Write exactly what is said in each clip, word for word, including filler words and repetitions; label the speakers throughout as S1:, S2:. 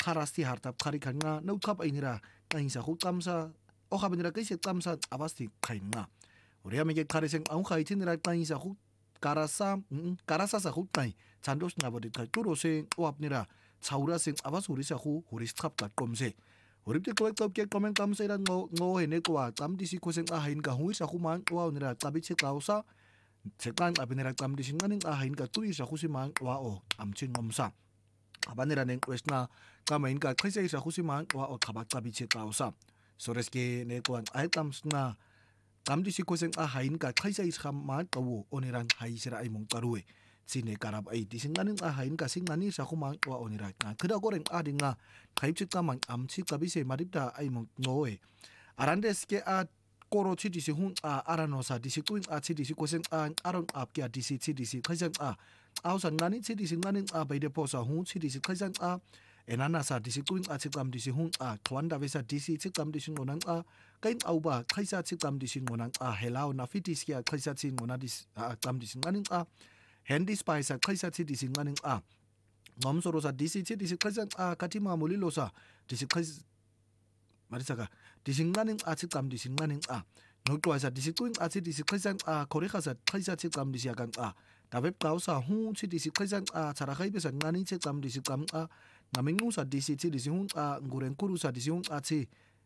S1: Karasti hartap karikan nga nautap ay nira kainsa ko kamsa o kaban nira kaisa kamsa abasti kain nga. Uriya may kariseng ang kaitin nira kainsa ko karasa karasa sa hutay chandos nga bodit ka turo se oap nira chaura sing abas huri sa hu huri strap ka komse. Urip te kwek top ke komen kamsa ira ngo ngo hene kwa tam disi ko sing ahain ka hui sa kuman wow nira tabit se klausa sekan abinira tam disi nganing ahain ka tui sa kusiman wow amchin ngomsa. Abanira neng kwes na kamain ka kaisa sa kusiman wow tabak tabit se klausa. Sores ke ne kwa ay tams na tam disi ko sing ahain ka kaisa is kaman tawo oniran hay sira ay mong taruwe. Sine karab ay dising nganing ahain ka sing ngani sa kuman wow oniran nga. Kada goreng ading nga kaipsit kamang amcik tabise maripda ay mong ngoe. Arandes ke at koro chi disi hun a aranosa disi tuing a chi disi kosen a aron ap ke a disi chi disi kaisan a ausan ngani chi disi ngani a bayde posa hun chi disi kaisan a enana sa disi tuing a chi kam disi hun a twanda vesa disi chi kam disi ngonang a kain auba kaisa chi kam disi ngonang a helao na fitis ke a kaisa chi ngona disi a kam disi ngani a handy spice a kaisa chi disi ngani a ngomsoro sa disi chi disi kaisan a katima mulilo sa disi kais marisaka disingnaning atsi kam disingnaning a nokwa sa disikuing atsi disikaisan a koreha sa kaisa tsi kam disiakan a tabep kausa hu tsi disikaisan a charakai besa ngani tsi kam disikam a ngamingu sa disi tsi disihun a nguren kuru sa disihun atsi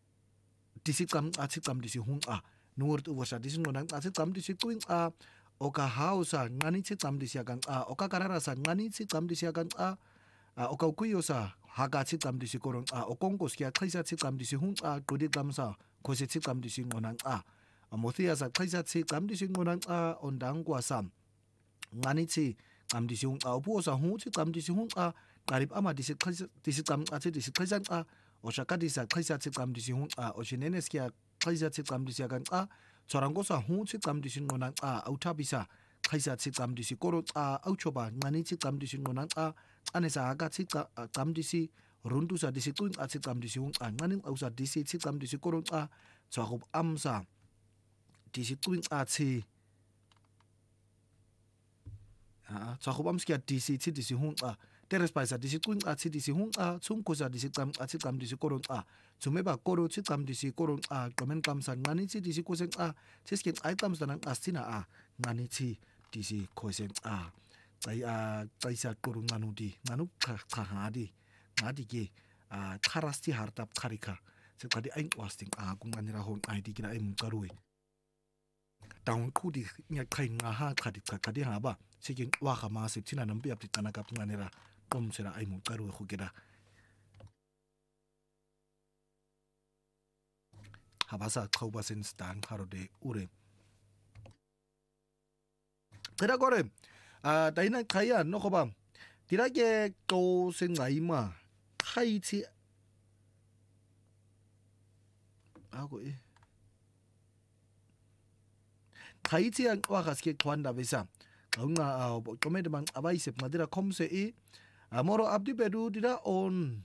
S1: disikam atsi kam disihun a nur tu wasa disingonang atsi kam disikuing a oka hausa ngani tsi kam disiakan a oka karara sa ngani tsi kam disiakan a Uh, o kaukuyo sa haga tsi kam disi korong a uh, o kongkos kia kaisa tsi kam disi hun a uh, kudi kam sa kose tsi kam disi ngonang a uh, mothia sa kaisa tsi kam disi ngonang a uh, ondang kwa sam ngani tsi kam disi hun a uh, opuo sa hun tsi kam disi hun a uh, karib ama disi kaisa disi kam a tsi disi kaisa a uh, o shaka disa kaisa tsi kam disi hun a uh, o shinenes kia kaisa tsi kam disi akan a uh, sorango sa hun tsi kam disi ngonang a uh, auta bisa kaisa tsi kam disi korong a uh, auchoba ngani tsi kam disi ngonang a uh, ane sa aga tsi kam disi rundu sa disi tuing at tsi kam disi hung a nganing au sa disi tsi kam disi korong a tsakub am sa disi tuing at tsi tsakub am skia disi tsi disi hung a teres pa sa disi tuing at tsi disi hung a tsung ko sa disi kam at tsi kam disi korong a tsumeba koro tsi kam disi korong a komen kam sa ngani tsi disi koseng a tsi skin ay kam sa nang astina a ngani tsi disi koseng a ay a kaisa kurung nganu di nganu kahadi ngadi ke a karasti hartap karika sekali aing wasting a kung nganira hon ay di kina ay mungkarui taung kudi nya kain ngaha kadi kadi haba siking waka masip sina nampi apti tanaka nganira om sera ay mungkarui khukira habasa kaubasen stan harode ure kira gore 아, 나이는 가야 놓고 봐. 디라게 고생 나이마 카이치 하고 이 카이치 와 가스케 관다 베사. 응나 아 좀에만 아바이세 마디라 컴세 이 아모로 압디 베두 디라 온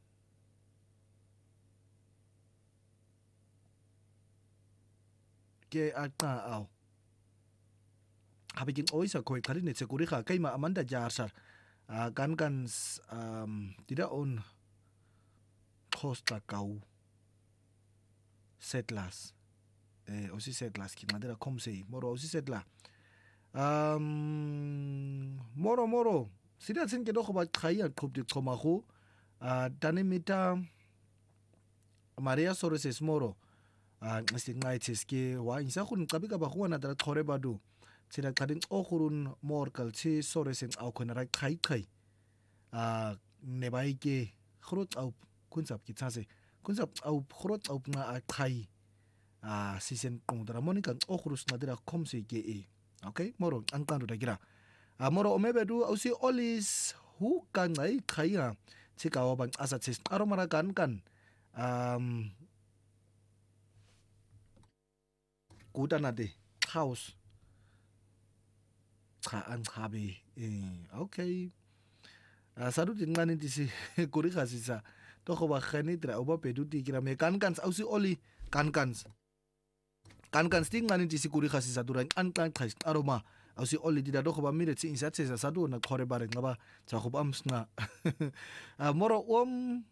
S1: 게 아까 아우 habikin oisa koi kali ne sekuri ka kai ma amanda jarsar uh, kan kan um, tidak on costa kau setlas eh osi setlas ki madera komsei moro osi setla um, moro moro sida sin ke doko ba khaya khub dik khomahu uh, danimita Maria Soroses moro uh, ngisting ngai tiske wa insa khun kabika ba khwana dara thore badu sila kadin okurun morkal si soresen au konarai kai kai a nebai ke khrot au kunsap ki chase kunsap au khrot au na kai a sisen kongdara monikan okurus nadira komse ke e okay moro angkan da gira a moro omebedu au si olis hu kan nai kai a chikawa bang asa chis aromara kan kan um kudana de house an habi eh okay uh, sadu tingani disi kuri kasisa to ko ba khani tra oba pedu ti kira me kan kan ausi oli kan kan kan kan tingani disi kuri kasisa duran an kan khais aroma ausi oli dida do ko ba mire chi insat se sadu na khore bare ngaba cha ko am sna moro om